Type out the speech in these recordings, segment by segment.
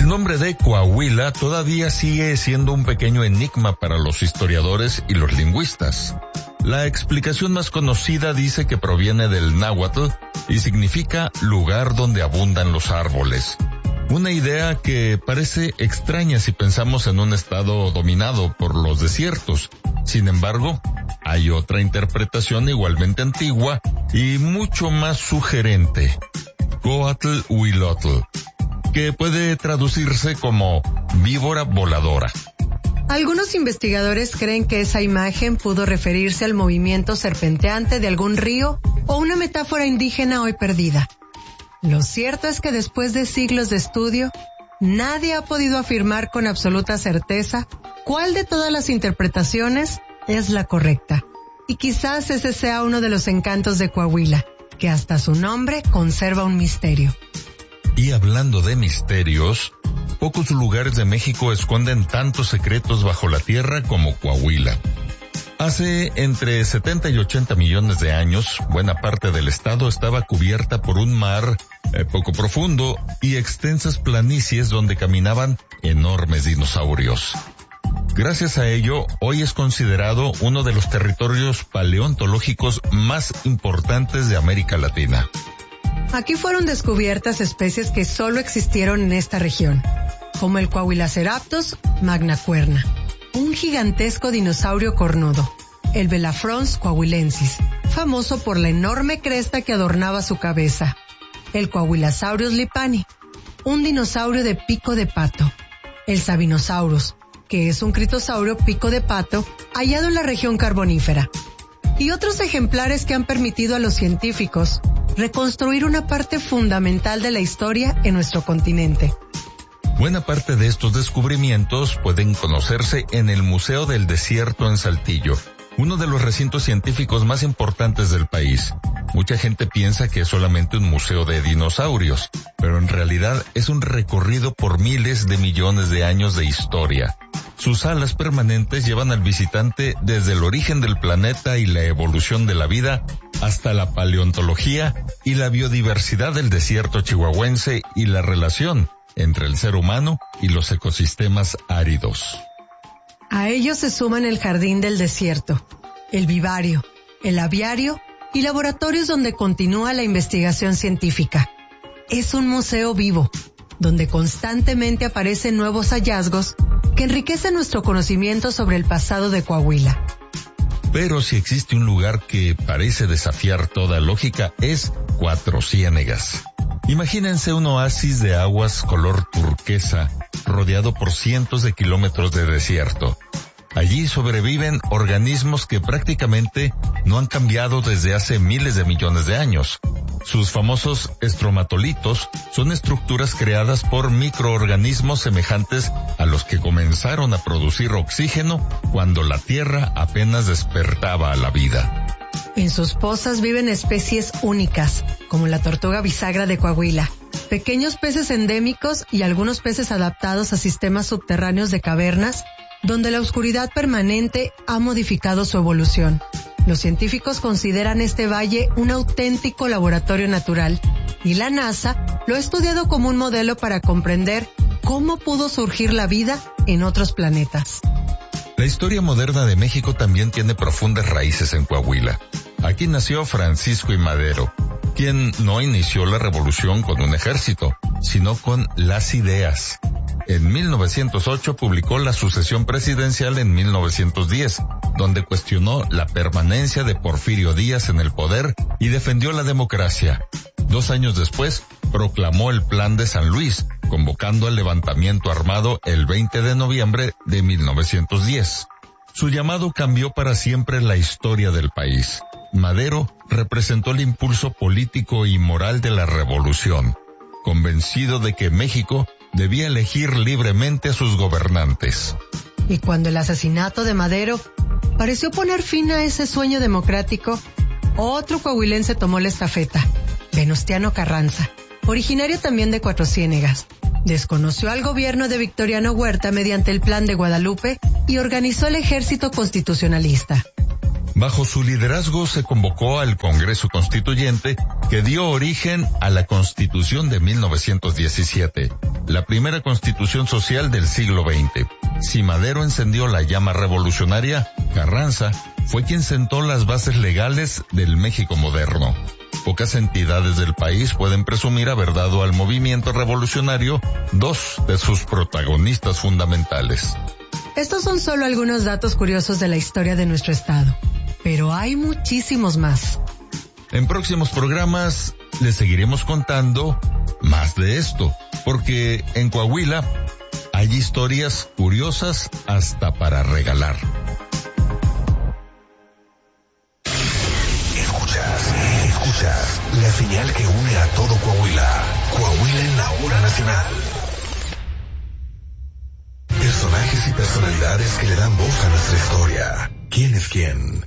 nombre de Coahuila todavía sigue siendo un pequeño enigma para los historiadores y los lingüistas. La explicación más conocida dice que proviene del náhuatl y significa lugar donde abundan los árboles. Una idea que parece extraña si pensamos en un estado dominado por los desiertos. Sin embargo, hay otra interpretación igualmente antigua y mucho más sugerente. Coatl-Huilotl, que puede traducirse como víbora voladora. Algunos investigadores creen que esa imagen pudo referirse al movimiento serpenteante de algún río o una metáfora indígena hoy perdida. Lo cierto es que después de siglos de estudio, nadie ha podido afirmar con absoluta certeza cuál de todas las interpretaciones es la correcta. Y quizás ese sea uno de los encantos de Coahuila, que hasta su nombre conserva un misterio. Y hablando de misterios, pocos lugares de México esconden tantos secretos bajo la tierra como Coahuila. Hace entre 70 y 80 millones de años, buena parte del estado estaba cubierta por un mar poco profundo y extensas planicies donde caminaban enormes dinosaurios. Gracias a ello, hoy es considerado uno de los territorios paleontológicos más importantes de América Latina. Aquí fueron descubiertas especies que solo existieron en esta región, como el Coahuilaceraptus magnacuerna, un gigantesco dinosaurio cornudo, el Belafrons coahuilensis, famoso por la enorme cresta que adornaba su cabeza, el Coahuilasaurus lipani, un dinosaurio de pico de pato, el Sabinosaurus, que es un critosaurio pico de pato hallado en la región carbonífera, y otros ejemplares que han permitido a los científicos reconstruir una parte fundamental de la historia en nuestro continente. Buena parte de estos descubrimientos pueden conocerse en el Museo del Desierto en Saltillo, uno de los recintos científicos más importantes del país. Mucha gente piensa que es solamente un museo de dinosaurios, pero en realidad es un recorrido por miles de millones de años de historia. Sus salas permanentes llevan al visitante desde el origen del planeta y la evolución de la vida hasta la paleontología y la biodiversidad del desierto chihuahuense y la relación entre el ser humano y los ecosistemas áridos. A ellos se suman el Jardín del Desierto, el vivario, el aviario y laboratorios donde continúa la investigación científica. Es un museo vivo, donde constantemente aparecen nuevos hallazgos que enriquecen nuestro conocimiento sobre el pasado de Coahuila. Pero si existe un lugar que parece desafiar toda lógica, es Cuatro Ciénegas. Imagínense un oasis de aguas color turquesa, rodeado por cientos de kilómetros de desierto. Allí sobreviven organismos que prácticamente no han cambiado desde hace miles de millones de años. Sus famosos estromatolitos son estructuras creadas por microorganismos semejantes a los que comenzaron a producir oxígeno cuando la Tierra apenas despertaba a la vida. En sus pozas viven especies únicas, como la tortuga bisagra de Coahuila, pequeños peces endémicos y algunos peces adaptados a sistemas subterráneos de cavernas, donde la oscuridad permanente ha modificado su evolución. Los científicos consideran este valle un auténtico laboratorio natural, y la NASA lo ha estudiado como un modelo para comprender cómo pudo surgir la vida en otros planetas. La historia moderna de México también tiene profundas raíces en Coahuila. Aquí nació Francisco I. Madero, quien no inició la revolución con un ejército, sino con las ideas. En 1908 publicó La Sucesión Presidencial en 1910, donde cuestionó la permanencia de Porfirio Díaz en el poder y defendió la democracia. 2 años después, proclamó el Plan de San Luis, convocando al levantamiento armado el 20 de noviembre de 1910. Su llamado cambió para siempre la historia del país. Madero representó el impulso político y moral de la revolución, convencido de que México debía elegir libremente a sus gobernantes. Y cuando el asesinato de Madero pareció poner fin a ese sueño democrático, otro coahuilense tomó la estafeta, Venustiano Carranza, originario también de Cuatro Ciénegas. Desconoció al gobierno de Victoriano Huerta mediante el Plan de Guadalupe y organizó el ejército constitucionalista. Bajo su liderazgo se convocó al Congreso Constituyente, que dio origen a la Constitución de 1917. la primera constitución social del siglo XX. Si Madero encendió la llama revolucionaria, Carranza fue quien sentó las bases legales del México moderno. Pocas entidades del país pueden presumir haber dado al movimiento revolucionario dos de sus protagonistas fundamentales. Estos son solo algunos datos curiosos de la historia de nuestro estado, pero hay muchísimos más. En próximos programas les seguiremos contando más de esto, porque en Coahuila hay historias curiosas hasta para regalar. Escuchas la señal que une a todo Coahuila. Coahuila en la hora nacional. Personajes y personalidades que le dan voz a nuestra historia. ¿Quién es quién?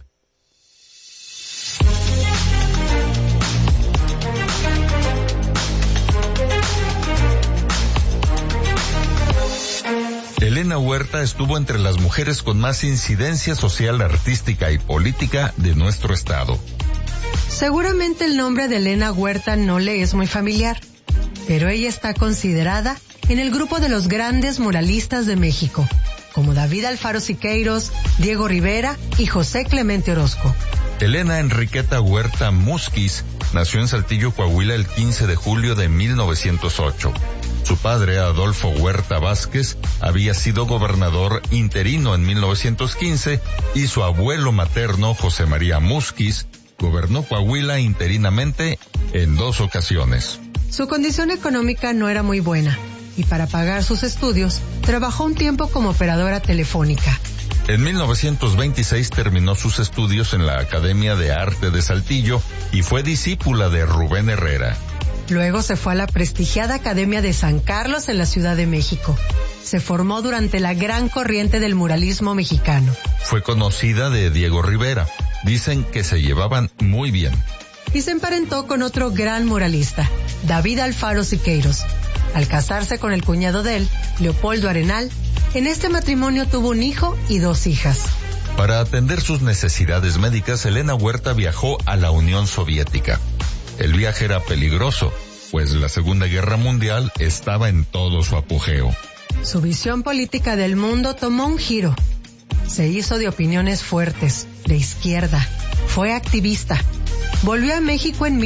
Elena Huerta estuvo entre las mujeres con más incidencia social, artística y política de nuestro estado. Seguramente el nombre de Elena Huerta no le es muy familiar, pero ella está considerada en el grupo de los grandes muralistas de México, como David Alfaro Siqueiros, Diego Rivera y José Clemente Orozco. Elena Enriqueta Huerta Musquiz nació en Saltillo, Coahuila, el 15 de julio de 1908. Su padre, Adolfo Huerta Vázquez, había sido gobernador interino en 1915 y su abuelo materno, José María Musquiz, gobernó Coahuila interinamente en 2 ocasiones. Su condición económica no era muy buena y para pagar sus estudios trabajó un tiempo como operadora telefónica. En 1926 terminó sus estudios en la Academia de Arte de Saltillo y fue discípula de Rubén Herrera. Luego se fue a la prestigiada Academia de San Carlos en la Ciudad de México. Se formó durante la gran corriente del muralismo mexicano. Fue conocida de Diego Rivera. Dicen que se llevaban muy bien. Y se emparentó con otro gran muralista, David Alfaro Siqueiros. Al casarse con el cuñado de él, Leopoldo Arenal, en este matrimonio tuvo un hijo y 2 hijas. Para atender sus necesidades médicas, Elena Huerta viajó a la Unión Soviética. El viaje era peligroso, pues la Segunda Guerra Mundial estaba en todo su apogeo. Su visión política del mundo tomó un giro. Se hizo de opiniones fuertes, de izquierda. Fue activista. Volvió a México en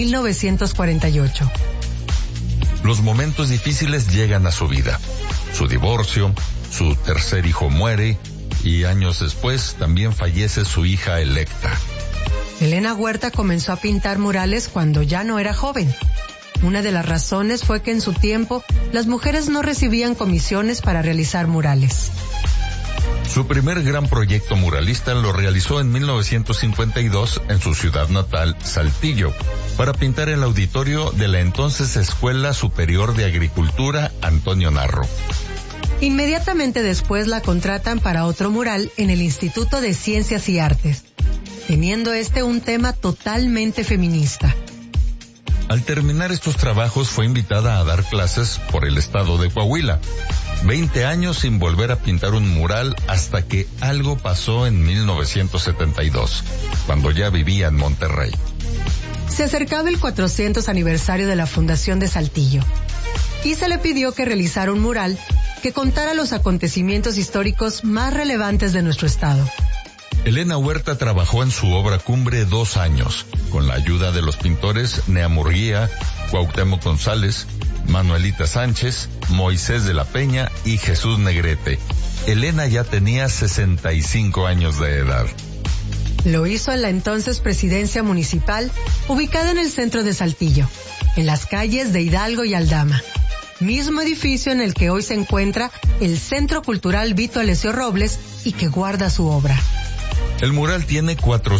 1948. Los momentos difíciles llegan a su vida. Su divorcio, su tercer hijo muere y años después también fallece su hija electa. Elena Huerta comenzó a pintar murales cuando ya no era joven. Una de las razones fue que en su tiempo las mujeres no recibían comisiones para realizar murales. Su primer gran proyecto muralista lo realizó en 1952 en su ciudad natal, Saltillo, para pintar el auditorio de la entonces Escuela Superior de Agricultura Antonio Narro. Inmediatamente después la contratan para otro mural en el Instituto de Ciencias y Artes, teniendo un tema totalmente feminista. Al terminar estos trabajos fue invitada a dar clases por el estado de Coahuila. 20 años sin volver a pintar un mural hasta que algo pasó en 1972, cuando ya vivía en Monterrey. Se acercaba el 400 aniversario de la Fundación de Saltillo y se le pidió que realizara un mural que contara los acontecimientos históricos más relevantes de nuestro estado. Elena Huerta trabajó en su obra cumbre 2 años, con la ayuda de los pintores Nea Murguía, Cuauhtémoc González, Manuelita Sánchez, Moisés de la Peña y Jesús Negrete. Elena ya tenía 65 años de edad. Lo hizo en la entonces presidencia municipal, ubicada en el centro de Saltillo, en las calles de Hidalgo y Aldama, mismo edificio en el que hoy se encuentra el Centro Cultural Vito Alessio Robles y que guarda su obra. El mural tiene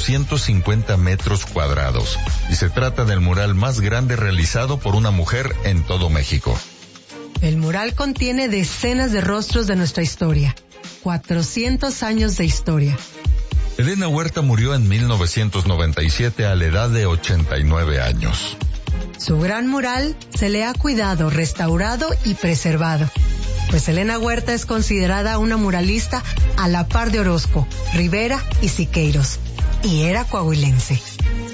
450 metros cuadrados y se trata del mural más grande realizado por una mujer en todo México. El mural contiene decenas de rostros de nuestra historia, 400 años de historia. Elena Huerta murió en 1997 a la edad de 89 años. Su gran mural se le ha cuidado, restaurado y preservado, pues Elena Huerta es considerada una muralista a la par de Orozco, Rivera y Siqueiros, y era coahuilense.